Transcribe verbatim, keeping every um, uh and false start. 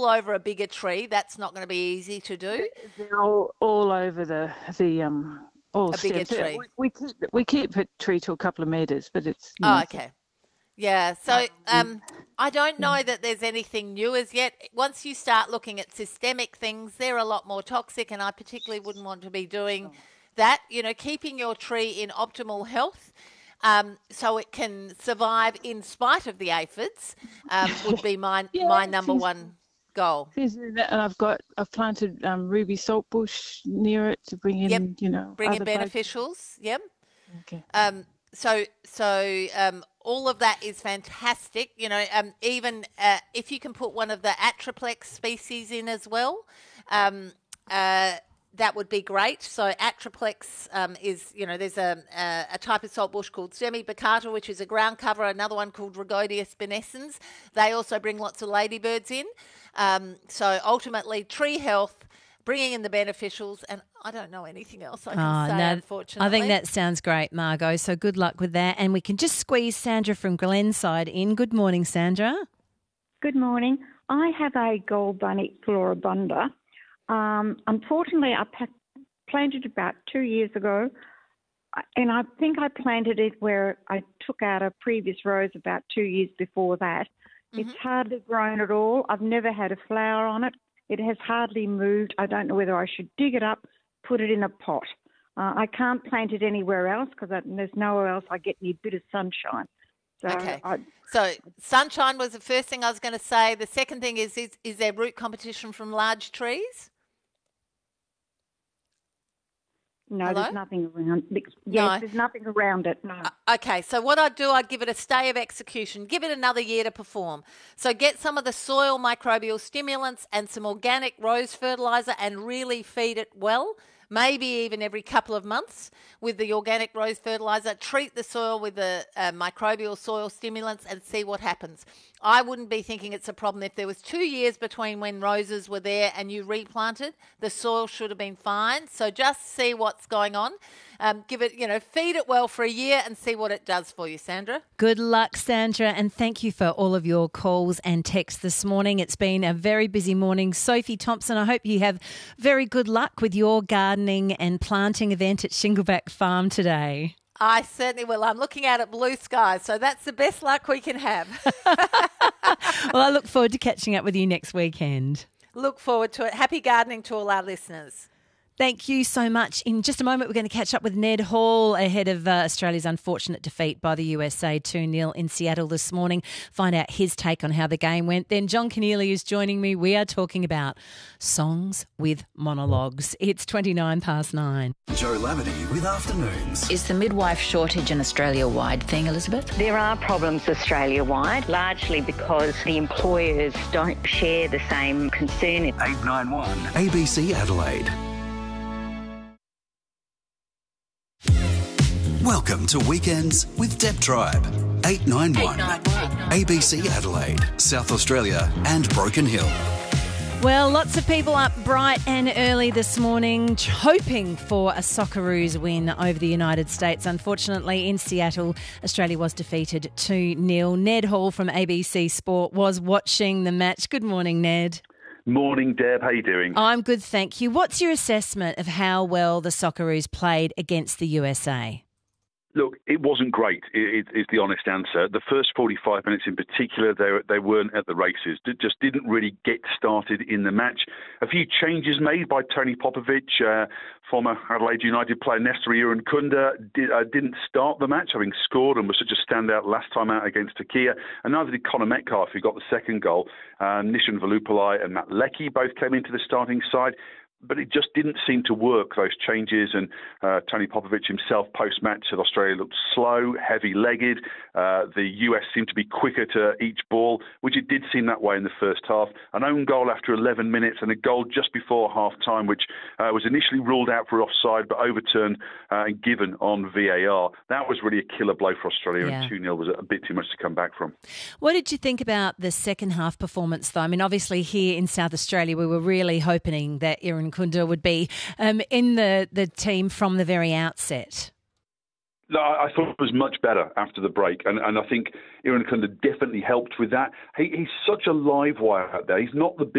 all over a bigger tree. That's not going to be easy to do. They're all, all over the the um all A bigger stems. Yeah, tree. we, we keep we keep a tree to a couple of metres, but it's you Oh, know, okay. Yeah, so um, I don't know that there's anything new as yet. Once you start looking at systemic things, they're a lot more toxic, and I particularly wouldn't want to be doing that. You know, keeping your tree in optimal health um, so it can survive in spite of the aphids um, would be my, Yeah, my number since- one goal. There's that, and I've got I've planted um, ruby saltbush near it to bring in Yep. you know Bring in other bugs. beneficials, yep. Okay. Um, so, so um, all of that is fantastic. You know, um, even uh, if you can put one of the Atriplex species in as well, um, uh, that would be great. So Atriplex um, is, you know, there's a, a, a type of saltbush called Semi-baccata, which is a ground cover, another one called Rhagodia spinescens. They also bring lots of ladybirds in. Um, so ultimately, tree health, bringing in the beneficials, and I don't know anything else I can Oh, say, no, unfortunately. I think that sounds great, Margot. So good luck with that. And we can just squeeze Sandra from Glenside in. Good morning, Sandra. Good morning. I have a gold bunny floribunda. Um, unfortunately, I pa- planted it about two years ago, and I think I planted it where I took out a previous rose about two years before that. Mm-hmm. It's hardly grown at all. I've never had a flower on it. It has hardly moved. I don't know whether I should dig it up, put it in a pot. Uh, I can't plant it anywhere else because there's nowhere else I get any bit of sunshine. So Okay. I, So sunshine was the first thing I was going to say. The second thing is, is, is there root competition from large trees? no, Hello? there's nothing around. Yes, No. there's nothing around it. No. Uh, Okay, so what I'd do, I'd give it a stay of execution, give it another year to perform. So get some of the soil microbial stimulants and some organic rose fertiliser and really feed it well, maybe even every couple of months with the organic rose fertiliser. Treat the soil with the uh, microbial soil stimulants and see what happens. I wouldn't be thinking it's a problem if there was two years between when roses were there and you replanted. The soil should have been fine. So just see what's going on. Um, give it, you know, feed it well for a year and see what it does for you, Sandra. Good luck, Sandra, and thank you for all of your calls and texts this morning. It's been a very busy morning. Sophie Thompson, I hope you have very good luck with your gardening and planting event at Shingleback Farm today. I certainly will. I'm looking out at blue skies, so that's the best luck we can have. Well, I look forward to catching up with you next weekend. Look forward to it. Happy gardening to all our listeners. Thank you so much. In just a moment, we're going to catch up with Ned Hall ahead of uh, Australia's unfortunate defeat by the U S A two nil in Seattle this morning. Find out his take on how the game went. Then John Keneally is joining me. We are talking about songs with monologues. It's twenty-nine past nine. Joe Lavity with Afternoons. Is the midwife shortage an Australia-wide thing, Elizabeth? There are problems Australia-wide, largely because the employers don't share the same concern. eight nine one A B C Adelaide. Welcome to Weekends with Deb Tribe. eight nine one A B C Adelaide, South Australia and Broken Hill. Well, lots of people up bright and early this morning hoping for a Socceroos win over the United States. Unfortunately, in Seattle, Australia was defeated two nil. Ned Hall from A B C Sport was watching the match. Good morning, Ned. Morning, Deb. How you doing? I'm good, thank you. What's your assessment of how well the Socceroos played against the U S A? Look, it wasn't great, is the honest answer. The first forty-five minutes in particular, they, they weren't at the races. Just didn't really get started in the match. A few changes made by Tony Popovic, uh, former Adelaide United player Nestor Irankunda, did, uh, didn't start the match, having scored and was such a standout last time out against Turkey. And neither did Connor Metcalfe, who got the second goal. Um, Nishan Velupillai and Matt Leckie both came into the starting side. But it just didn't seem to work, those changes. And uh, Tony Popovic himself, post-match, said Australia looked slow, heavy-legged. Uh, the U S seemed to be quicker to each ball, which it did seem that way in the first half. An own goal after eleven minutes and a goal just before half-time, which uh, was initially ruled out for offside but overturned uh, and given on V A R. That was really a killer blow for Australia, Yeah. and two nil was a bit too much to come back from. What did you think about the second half performance, though? I mean, obviously here in South Australia, we were really hoping that Irankunda would be um, in the, the team from the very outset. No, I thought it was much better after the break, and, and I think Irankunda definitely helped with that. He, he's such a live wire out there. He's not the